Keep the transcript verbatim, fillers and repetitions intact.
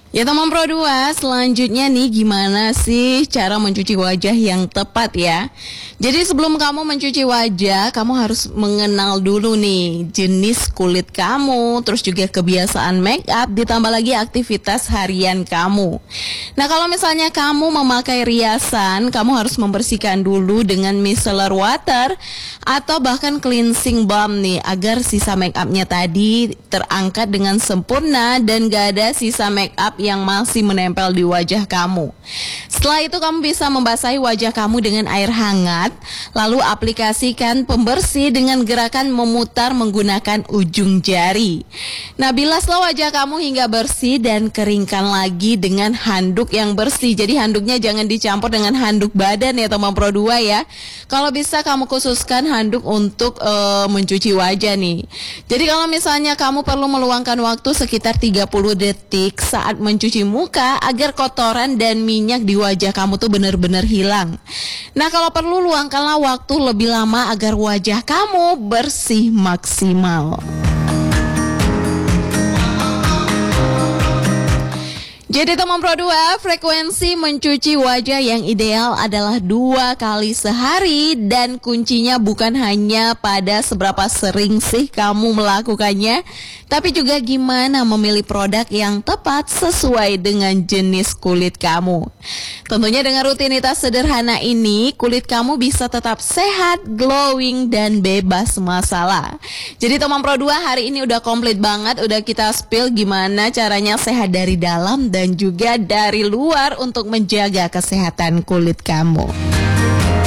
Ya teman Pro dua, selanjutnya nih gimana sih cara mencuci wajah yang tepat ya? Jadi sebelum kamu mencuci wajah, kamu harus mengenal dulu nih jenis kulit kamu, terus juga kebiasaan make up, ditambah lagi aktivitas harian kamu. Nah kalau misalnya kamu memakai riasan, kamu harus membersihkan dulu dengan micellar water atau bahkan cleansing balm nih, agar sisa make upnya tadi terangkat dengan sempurna dan gak ada sisa make up yang masih menempel di wajah kamu. Setelah itu kamu bisa membasahi wajah kamu dengan air hangat, lalu aplikasikan pembersih dengan gerakan memutar menggunakan ujung jari. Nah, bilaslah wajah kamu hingga bersih dan keringkan lagi dengan handuk yang bersih. Jadi handuknya jangan dicampur dengan handuk badan ya teman Pro dua ya. Kalau bisa kamu khususkan handuk untuk uh, mencuci wajah nih. Jadi kalau misalnya kamu perlu meluangkan waktu sekitar tiga puluh detik saat mencuci muka agar kotoran dan minyak di wajah kamu tuh benar-benar hilang. Nah kalau perlu luangkanlah waktu lebih lama agar wajah kamu bersih maksimal. Jadi teman Pro dua, frekuensi mencuci wajah yang ideal adalah dua kali sehari dan kuncinya bukan hanya pada seberapa sering sih kamu melakukannya, tapi juga gimana memilih produk yang tepat sesuai dengan jenis kulit kamu. Tentunya dengan rutinitas sederhana ini, kulit kamu bisa tetap sehat, glowing, dan bebas masalah. Jadi teman Pro dua, hari ini udah komplit banget, udah kita spill gimana caranya sehat dari dalam dan dan juga dari luar untuk menjaga kesehatan kulit kamu.